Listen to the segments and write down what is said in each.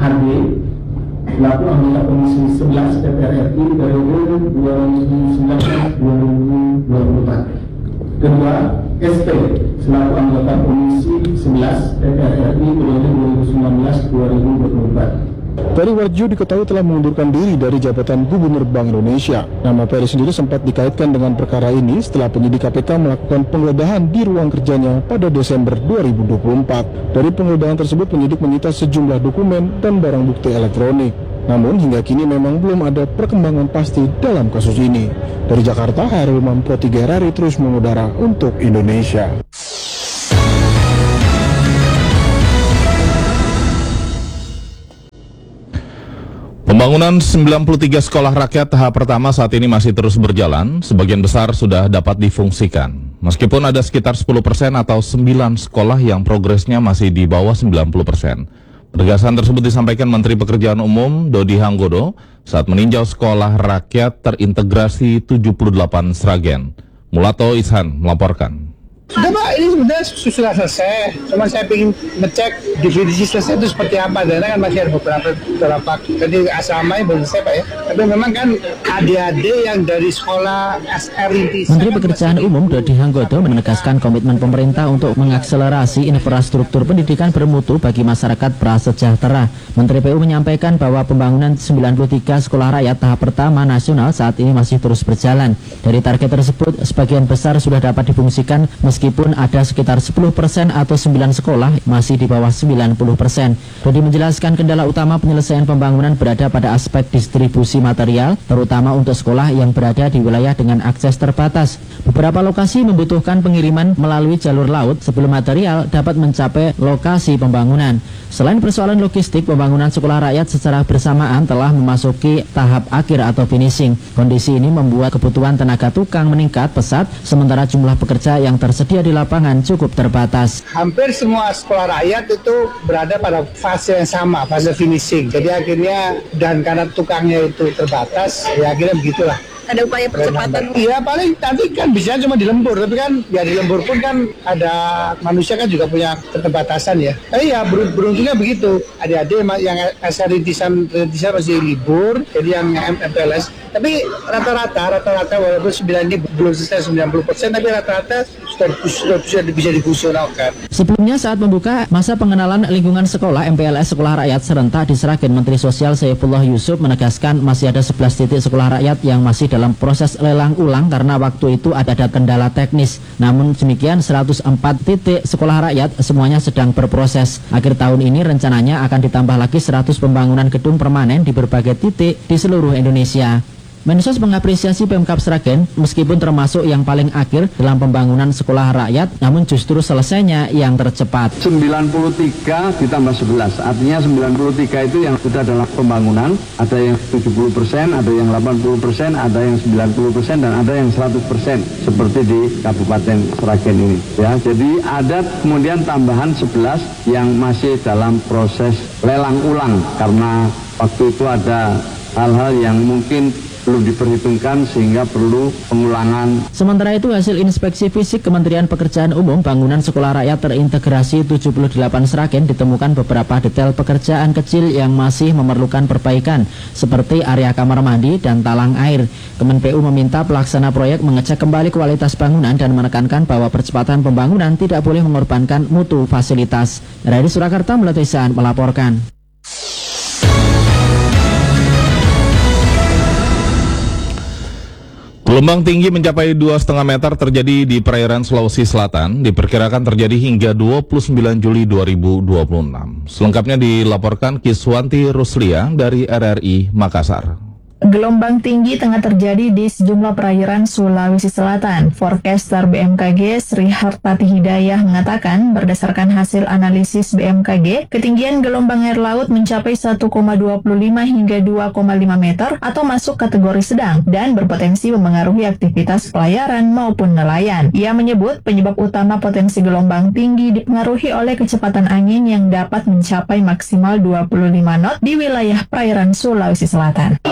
HG selaku anggota Komisi 11 DPR RI periode 2019-2024. Kedua, SP selaku anggota Komisi 11 DPR RI periode 2019-2024. Peri Warjo diketahui telah mengundurkan diri dari jabatan Gubernur Bank Indonesia. Nama Peri sendiri sempat dikaitkan dengan perkara ini setelah penyidik KPK melakukan penggeledahan di ruang kerjanya pada Desember 2024. Dari penggeledahan tersebut, penyidik menyita sejumlah dokumen dan barang bukti elektronik. Namun hingga kini memang belum ada perkembangan pasti dalam kasus ini. Dari Jakarta, Hairul Umam Pro 3 RRI terus mengudara untuk Indonesia. Pembangunan 93 sekolah rakyat tahap pertama saat ini masih terus berjalan, sebagian besar sudah dapat difungsikan. Meskipun ada sekitar 10% atau 9 sekolah yang progresnya masih di bawah 90%. Penegasan tersebut disampaikan Menteri Pekerjaan Umum Dodi Hanggodo saat meninjau sekolah rakyat terintegrasi 78 Sragen. Mulato Ishan melaporkan. Sudah Pak, ini sebenarnya sudah selesai. Cuma saya ingin ngecek definisi selesai itu seperti apa. Karena kan masih ada beberapa. Jadi asamanya belum selesai Pak ya. Tapi memang kan adik-adik yang dari sekolah SR Rintisan. Menteri Pekerjaan Umum Dodi Hanggodo menegaskan komitmen pemerintah untuk mengakselerasi infrastruktur pendidikan bermutu bagi masyarakat prasejahtera. Menteri PU menyampaikan bahwa pembangunan 93 sekolah rakyat tahap pertama nasional saat ini masih terus berjalan. Dari target tersebut, sebagian besar sudah dapat difungsikan meskipun ada sekitar 10% atau 9 sekolah masih di bawah 90%. Dodi menjelaskan kendala utama penyelesaian pembangunan berada pada aspek distribusi material, terutama untuk sekolah yang berada di wilayah dengan akses terbatas. Beberapa lokasi membutuhkan pengiriman melalui jalur laut sebelum material dapat mencapai lokasi pembangunan. Selain persoalan logistik, pembangunan sekolah rakyat secara bersamaan telah memasuki tahap akhir atau finishing. Kondisi ini membuat kebutuhan tenaga tukang meningkat pesat, sementara jumlah pekerja yang tersedia di lapangan cukup terbatas. Hampir semua sekolah rakyat itu berada pada fase yang sama, fase finishing. Jadi akhirnya, dan karena tukangnya itu terbatas, ya akhirnya begitulah. Ada upaya percepatan? Iya, paling nanti kan bisa cuma di lembur, tapi kan ya di lembur pun kan ada manusia kan juga punya keterbatasan ya. Tapi ya beruntungnya begitu. Adik-adik yang SR Rintisan masih libur, jadi yang MPLS. Tapi rata-rata walaupun 9 ini belum selesai 90%, tapi rata-rata sudah bisa difungsionalkan. Sebelumnya saat membuka masa pengenalan lingkungan sekolah MPLS Sekolah Rakyat serentak di Sragen, Menteri Sosial Saifullah Yusuf menegaskan masih ada 11 titik sekolah rakyat yang masih dalam proses lelang ulang karena waktu itu ada kendala teknis. Namun demikian 104 titik sekolah rakyat semuanya sedang berproses. Akhir tahun ini rencananya akan ditambah lagi 100 pembangunan gedung permanen di berbagai titik di seluruh Indonesia. Mensos mengapresiasi Pemkab Sragen meskipun termasuk yang paling akhir dalam pembangunan sekolah rakyat, namun justru selesainya yang tercepat. 93 ditambah 11, artinya 93 itu yang sudah dalam pembangunan, ada yang 70%, ada yang 80%, ada yang 90%, dan ada yang 100%, seperti di Kabupaten Sragen ini. Ya, jadi ada kemudian tambahan 11 yang masih dalam proses lelang ulang, karena waktu itu ada hal-hal yang mungkin belum diperhitungkan sehingga perlu pengulangan. Sementara itu hasil inspeksi fisik Kementerian Pekerjaan Umum bangunan sekolah rakyat terintegrasi 78 Sragen ditemukan beberapa detail pekerjaan kecil yang masih memerlukan perbaikan seperti area kamar mandi dan talang air. Kemenpu meminta pelaksana proyek mengecek kembali kualitas bangunan dan menekankan bahwa percepatan pembangunan tidak boleh mengorbankan mutu fasilitas. Dari Surakarta, Melatisan melaporkan. Gelombang tinggi mencapai 2,5 meter terjadi di perairan Sulawesi Selatan, diperkirakan terjadi hingga 29 Juli 2026. Selengkapnya dilaporkan Kiswanti Ruslia dari RRI Makassar. Gelombang tinggi tengah terjadi di sejumlah perairan Sulawesi Selatan. Forecaster BMKG Sri Hartati Hidayah mengatakan berdasarkan hasil analisis BMKG, ketinggian gelombang air laut mencapai 1,25 hingga 2,5 meter atau masuk kategori sedang dan berpotensi memengaruhi aktivitas pelayaran maupun nelayan. Ia menyebut penyebab utama potensi gelombang tinggi dipengaruhi oleh kecepatan angin yang dapat mencapai maksimal 25 knot di wilayah perairan Sulawesi Selatan. Ia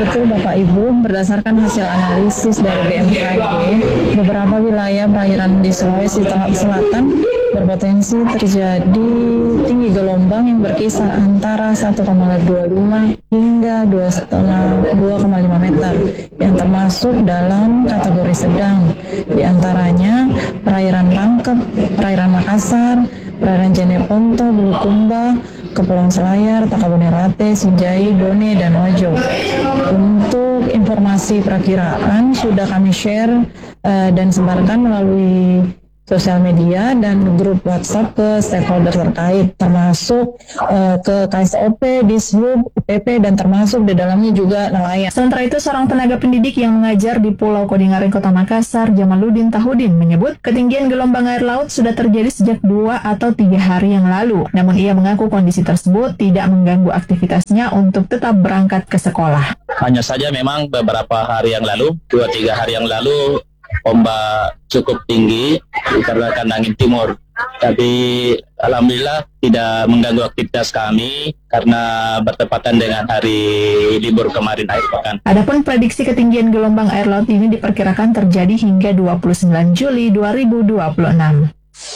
itu Bapak Ibu, berdasarkan hasil analisis dari BMKG, beberapa wilayah perairan di Sulawesi Selatan berpotensi terjadi tinggi gelombang yang berkisar antara 1,25 hingga 2,5 meter yang termasuk dalam kategori sedang, di antaranya perairan Langkep, perairan Makassar, perairan Jeneponto, Bulukumba, Kepulauan Selayar, Takabonerate, Sinjai, Bone, dan Ojo. Untuk informasi perakiraan sudah kami share dan sebarkan melalui sosial media dan grup WhatsApp ke stakeholder terkait, termasuk ke KSOP, Dishub, UPP, dan termasuk di dalamnya juga nelayan. Sementara itu, seorang tenaga pendidik yang mengajar di Pulau Kodingaring, Kota Makassar, Jamaluddin Tahudin, menyebut ketinggian gelombang air laut sudah terjadi sejak 2 atau 3 hari yang lalu. Namun ia mengaku kondisi tersebut tidak mengganggu aktivitasnya untuk tetap berangkat ke sekolah. Hanya saja memang beberapa hari yang lalu, 2-3 hari yang lalu, ombak cukup tinggi dikarenakan angin timur. Tapi alhamdulillah tidak mengganggu aktivitas kami karena bertepatan dengan hari libur kemarin akhir pekan. Adapun prediksi ketinggian gelombang air laut ini diperkirakan terjadi hingga 29 Juli 2026.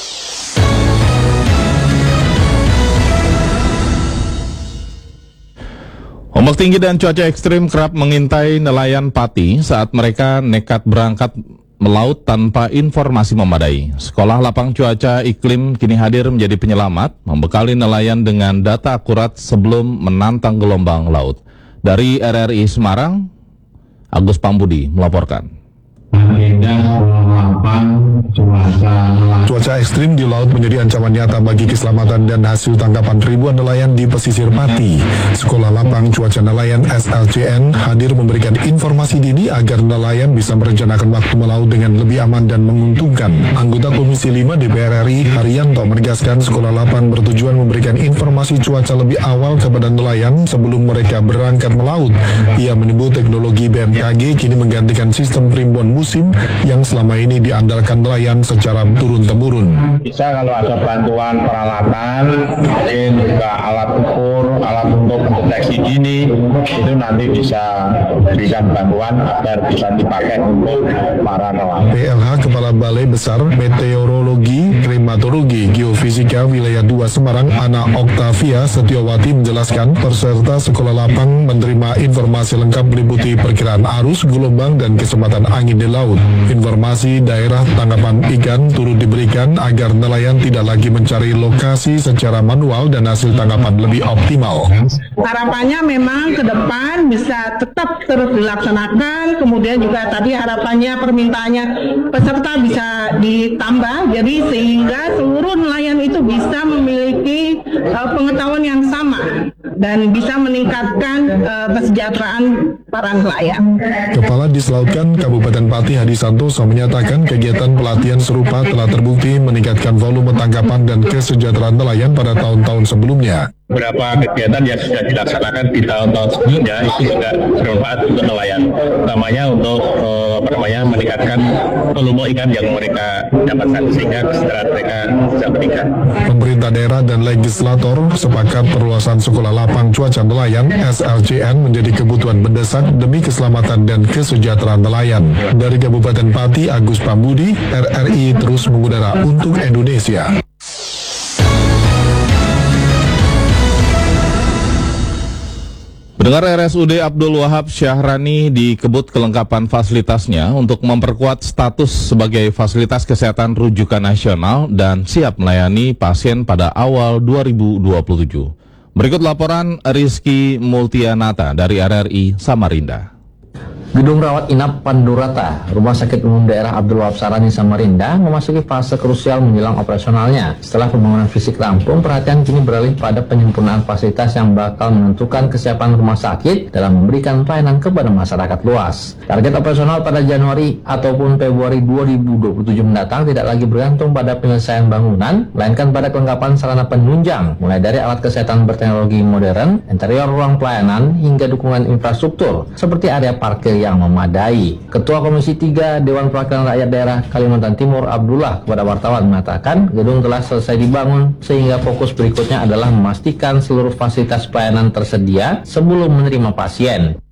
Ombak tinggi dan cuaca ekstrim kerap mengintai nelayan Pati saat mereka nekat berangkat melaut tanpa informasi memadai. Sekolah Lapang Cuaca Iklim kini hadir menjadi penyelamat, membekali nelayan dengan data akurat sebelum menantang gelombang laut. Dari RRI Semarang, Agus Pambudi melaporkan. Cuaca ekstrim di laut menjadi ancaman nyata bagi keselamatan dan hasil tangkapan ribuan nelayan di pesisir Pati. Sekolah Lapang Cuaca Nelayan SLCN hadir memberikan informasi dini agar nelayan bisa merencanakan waktu melaut dengan lebih aman dan menguntungkan. Anggota Komisi 5 DPR RI Haryanto menegaskan Sekolah Lapang bertujuan memberikan informasi cuaca lebih awal kepada nelayan sebelum mereka berangkat melaut. Ia menyebut teknologi BMKG kini menggantikan sistem primbon musim yang selama ini diandalkan nelayan secara turun-temurun. Bisa kalau ada bantuan peralatan, mungkin juga alat ukur, alat untuk deteksi dini, itu nanti bisa berikan bantuan agar bisa dipakai untuk para nelayan. PLH Kepala Balai Besar Meteorologi, Klimatologi, Geofisika Wilayah 2 Semarang, Ana Oktavia Setiawati menjelaskan peserta Sekolah Lapang menerima informasi lengkap meliputi perkiraan arus, gelombang, dan kecepatan angin di laut. Informasi daerah tangkapan ikan turut diberikan agar nelayan tidak lagi mencari lokasi secara manual dan hasil tangkapan lebih optimal. Harapannya memang ke depan bisa tetap terus dilaksanakan, kemudian juga tadi harapannya permintaannya peserta bisa ditambah, jadi sehingga seluruh nelayan itu bisa memiliki pengetahuan yang sama dan bisa meningkatkan kesejahteraan para nelayan. Kepala Dislautkan Kabupaten Pati Hadi Santoso menyatakan kegiatan pelatihan serupa telah terbukti meningkatkan volume tangkapan dan kesejahteraan nelayan pada tahun-tahun sebelumnya. Beberapa kegiatan yang sudah dilaksanakan di tahun-tahun sebelumnya itu juga bermanfaat untuk nelayan, utamanya untuk meningkatkan volume ikan yang mereka dapatkan sehingga kesejahteraan mereka bisa meningkat. Pemerintah daerah dan legislator sepakat perluasan Sekolah Lapang Cuaca Nelayan SLCN menjadi kebutuhan mendesak demi keselamatan dan kesejahteraan nelayan. Dari Kabupaten Pati, Agus Pambudi, RRI terus mengudara untuk Indonesia. Pendengar, RSUD Abdul Wahab Syahrani dikebut kelengkapan fasilitasnya untuk memperkuat status sebagai fasilitas kesehatan rujukan nasional dan siap melayani pasien pada awal 2027. Berikut laporan Rizky Multianata dari RRI Samarinda. Gedung rawat inap Pandurata, Rumah Sakit Umum Daerah Abdul Wahab Syahrani Samarinda memasuki fase krusial menjelang operasionalnya. Setelah pembangunan fisik rampung, perhatian kini beralih pada penyempurnaan fasilitas yang bakal menentukan kesiapan rumah sakit dalam memberikan pelayanan kepada masyarakat luas. Target operasional pada Januari ataupun Februari 2027 mendatang tidak lagi bergantung pada penyelesaian bangunan, melainkan pada kelengkapan sarana penunjang, mulai dari alat kesehatan berteknologi modern, interior ruang pelayanan, hingga dukungan infrastruktur, seperti area parkir yang memadai. Ketua Komisi 3 Dewan Perwakilan Rakyat Daerah Kalimantan Timur Abdullah kepada wartawan mengatakan gedung telah selesai dibangun sehingga fokus berikutnya adalah memastikan seluruh fasilitas pelayanan tersedia sebelum menerima pasien.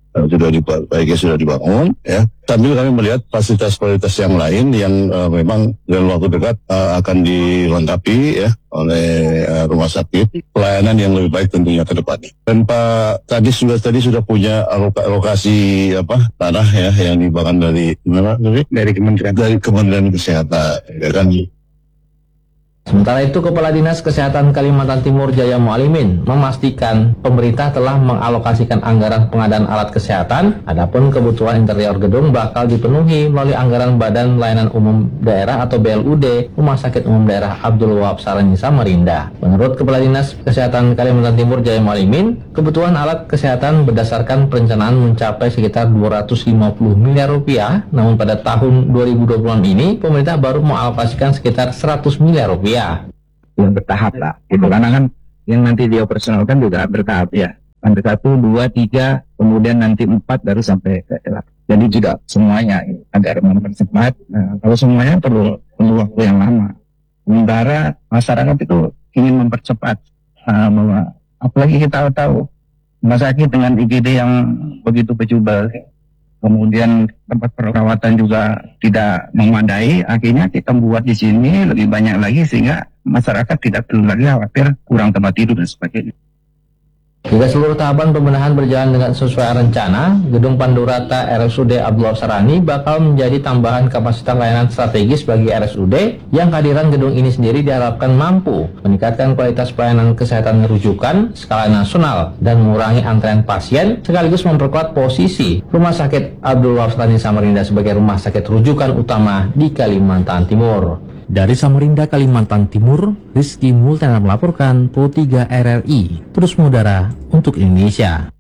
sudah dibangun, ya. Sambil kami melihat fasilitas-fasilitas yang lain yang memang dalam waktu dekat akan dilengkapi ya oleh rumah sakit, pelayanan yang lebih baik tentunya ke depan. Dan Pak Kadis juga tadi sudah punya alokasi tanah ya yang dibangun dari Kementerian Kesehatan, ya kan. Sementara itu, Kepala Dinas Kesehatan Kalimantan Timur Jaya Mualimin memastikan pemerintah telah mengalokasikan anggaran pengadaan alat kesehatan, adapun kebutuhan interior gedung bakal dipenuhi melalui anggaran Badan Layanan Umum Daerah atau BLUD Rumah Sakit Umum Daerah Abdul Wahab Sarani Samarinda. Menurut Kepala Dinas Kesehatan Kalimantan Timur Jaya Mualimin, kebutuhan alat kesehatan berdasarkan perencanaan mencapai sekitar 250 miliar rupiah, namun pada tahun 2026 ini pemerintah baru mengalokasikan sekitar 100 miliar rupiah. Yang bertahap lah, gitu. Karena kan yang nanti dioperasionalkan juga bertahap ya. Sampai 1, 2, 3, kemudian nanti 4 baru sampai ke 8. Jadi tidak semuanya agar mempercepat. Nah, kalau semuanya perlu waktu yang lama. Sementara masyarakat itu ingin mempercepat, bahwa apalagi kita tahu rumah sakit dengan IGD yang begitu bejubel, kemudian tempat perawatan juga tidak memadai, akhirnya kita buat di sini lebih banyak lagi sehingga masyarakat tidak perlu lagi khawatir kurang tempat tidur dan sebagainya. Jika seluruh tahapan pembenahan berjalan dengan sesuai rencana, Gedung Pandurata RSUD Abdul Wahab Sarani bakal menjadi tambahan kapasitas layanan strategis bagi RSUD yang kehadiran gedung ini sendiri diharapkan mampu meningkatkan kualitas pelayanan kesehatan rujukan skala nasional dan mengurangi antrean pasien sekaligus memperkuat posisi Rumah Sakit Abdul Wahab Sarani Samarinda sebagai rumah sakit rujukan utama di Kalimantan Timur. Dari Samarinda, Kalimantan Timur, Rizky Multana melaporkan Pro 3 RRI, terus mengudara untuk Indonesia.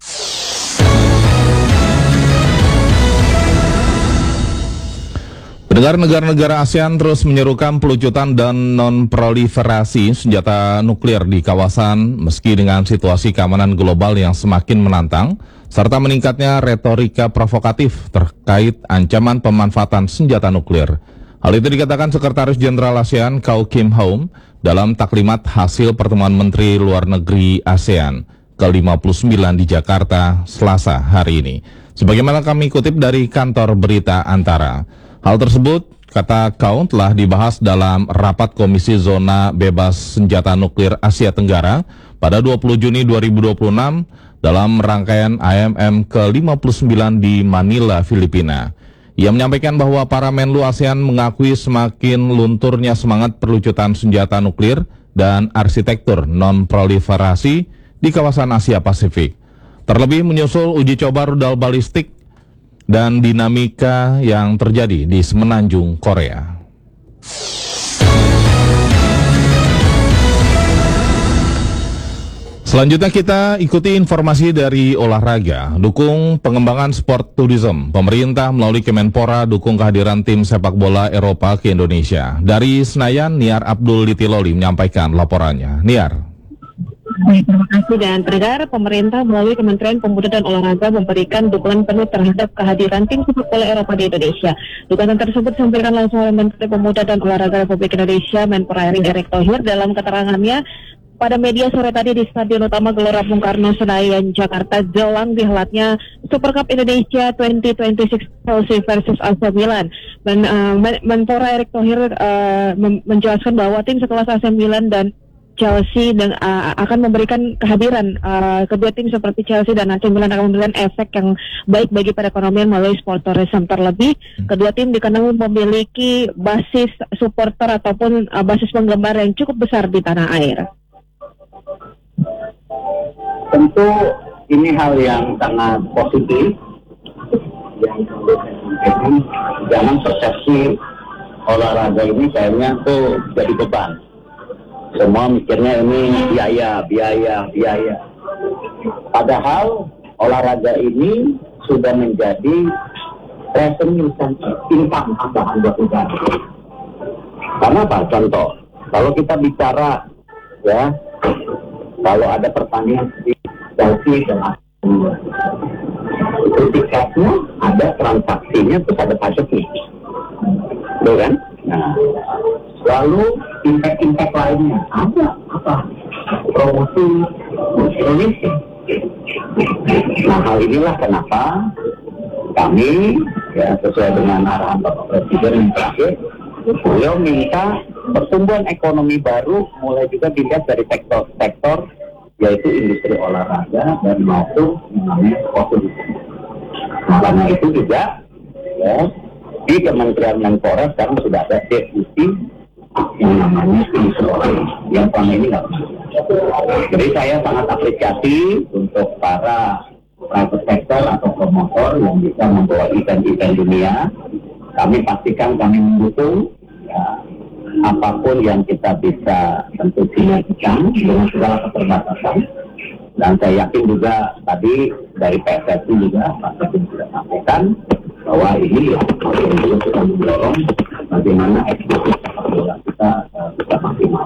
Pendengar, negara-negara ASEAN terus menyerukan pelucutan dan non-proliferasi senjata nuklir di kawasan meski dengan situasi keamanan global yang semakin menantang, serta meningkatnya retorika provokatif terkait ancaman pemanfaatan senjata nuklir. Hal itu dikatakan Sekretaris Jenderal ASEAN Kau Kim Houm dalam taklimat hasil pertemuan Menteri Luar Negeri ASEAN ke-59 di Jakarta Selasa hari ini. Sebagaimana kami kutip dari kantor berita Antara. Hal tersebut, kata Kau, telah dibahas dalam rapat Komisi Zona Bebas Senjata Nuklir Asia Tenggara pada 20 Juni 2026 dalam rangkaian AMM ke-59 di Manila, Filipina. Ia menyampaikan bahwa para Menlu ASEAN mengakui semakin lunturnya semangat perlucutan senjata nuklir dan arsitektur non-proliferasi di kawasan Asia Pasifik. Terlebih menyusul uji coba rudal balistik dan dinamika yang terjadi di Semenanjung Korea. Selanjutnya kita ikuti informasi dari olahraga. Dukung pengembangan sport tourism. Pemerintah melalui Kemenpora dukung kehadiran tim sepak bola Eropa ke Indonesia. Dari Senayan, Niar Abdul Litiloli menyampaikan laporannya. Niar. Baik, terima kasih. Dan pendengar, pemerintah melalui Kementerian Pemuda dan Olahraga memberikan dukungan penuh terhadap kehadiran tim sepak bola Eropa di Indonesia. Dukungan tersebut disampaikan langsung oleh Menteri Pemuda dan Olahraga Republik Indonesia, Menpora Erick Thohir, dalam keterangannya pada media sore tadi di Stadion Utama Gelora Bung Karno, Senayan, Jakarta, jelang dihelatnya Super Cup Indonesia 2026 Chelsea versus AC Milan. Menpora Erick Thohir menjelaskan bahwa tim sekelas AC Milan dan Chelsea dan akan memberikan kehadiran kedua tim seperti Chelsea dan AC Milan akan memberikan efek yang baik bagi perekonomian melalui sport tourism. Terlebih kedua tim dikenal memiliki basis supporter ataupun basis penggemar yang cukup besar di tanah air. Tentu ini hal yang sangat positif, yang jangan persepsi olahraga ini kayaknya tuh jadi beban. Semua mikirnya ini biaya. Padahal olahraga ini sudah menjadi revenue income tambahan buat negara. Karena apa? Contoh, kalau kita bicara ya, kalau ada pertandingan di Chelsea dan itu tiketnya ada transaksinya terus ada pajaknya, betul kan? Nah, lalu impact lainnya ada apa? Promosi Indonesia. Nah, hal inilah kenapa kami ya sesuai dengan arahan Bapak Presiden yang terakhir, beliau minta pertumbuhan ekonomi baru mulai juga dilihat dari sektor yaitu industri olahraga dan maupun yang namanya sport tourism. Nah, karena itu juga ya, di Kementerian Menpora sekarang sudah ada deputi yang namanya industri olahraga yang selama ini nggak pernah. Jadi saya sangat apresiasi untuk para private sector atau promotor yang bisa membawa event-event dunia. Kami pastikan kami mendukung ya, apapun yang kita bisa tentu sinergikan dengan segala keterbatasan. Dan saya yakin juga tadi dari PSSI juga Pak Presiden sudah sampaikan bahwa ini ya masih kita mendorong bagaimana eksekutif sepak bola kita bisa maksimal.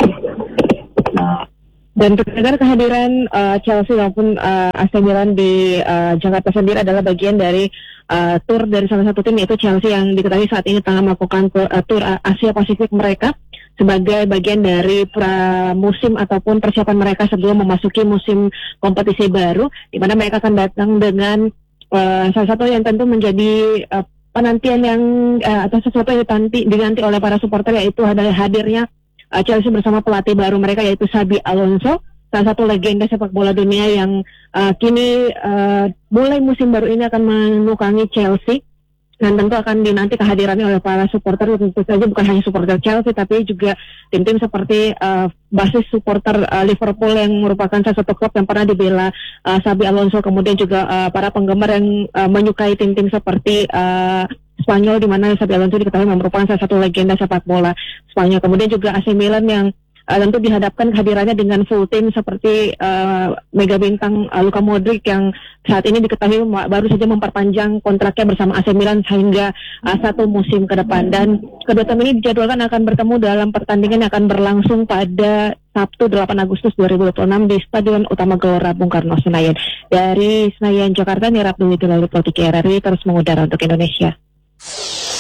Nah, dan pendengar, kehadiran Chelsea maupun AC Milan di Jakarta sendiri adalah bagian dari tur dari salah satu tim yaitu Chelsea yang diketahui saat ini tengah melakukan tur Asia Pasifik mereka sebagai bagian dari musim ataupun persiapan mereka sebelum memasuki musim kompetisi baru, di mana mereka akan datang dengan salah satu yang tentu menjadi penantian yang atau sesuatu yang dinanti oleh para supporter, yaitu adalah hadirnya Chelsea bersama pelatih baru mereka yaitu Xabi Alonso, salah satu legenda sepak bola dunia yang kini mulai musim baru ini akan menukangi Chelsea, dan tentu akan dinanti kehadirannya oleh para supporter, tentu saja bukan hanya supporter Chelsea tapi juga tim-tim seperti basis supporter Liverpool yang merupakan salah satu klub yang pernah dibela Xabi Alonso, kemudian juga para penggemar yang menyukai tim-tim seperti Spanyol, di mana Xabi Alonso diketahui merupakan salah satu legenda sepak bola Spanyol. Kemudian juga AC Milan yang tentu dihadapkan kehadirannya dengan full tim seperti mega bintang Luka Modric yang saat ini diketahui baru saja memperpanjang kontraknya bersama AC Milan hingga 1 musim ke depan. Dan kedua tim ini dijadwalkan akan bertemu dalam pertandingan yang akan berlangsung pada Sabtu 8 Agustus 2026 di Stadion Utama Gelora Bung Karno Senayan. Dari Senayan, Jakarta, Nirab Dwi Lalu Politik RRI terus mengudara untuk Indonesia.